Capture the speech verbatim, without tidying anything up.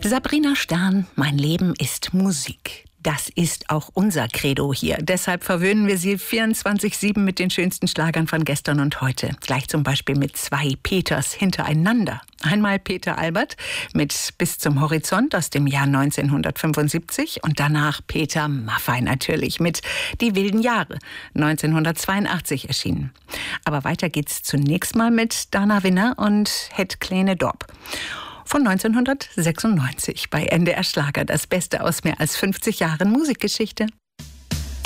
Sabrina Stern, mein Leben ist Musik. Das ist auch unser Credo hier. Deshalb verwöhnen wir Sie vierundzwanzig sieben mit den schönsten Schlagern von gestern und heute. Gleich zum Beispiel mit zwei Peters hintereinander. Einmal Peter Albert mit Bis zum Horizont aus dem Jahr neunzehnhundertfünfundsiebzig und danach Peter Maffay natürlich mit Die wilden Jahre, neunzehnhundertzweiundachtzig erschienen. Aber weiter geht's zunächst mal mit Dana Winner und Het kleine Dorp. Von neunzehnhundertsechsundneunzig bei N D R Schlager, das Beste aus mehr als fünfzig Jahren Musikgeschichte.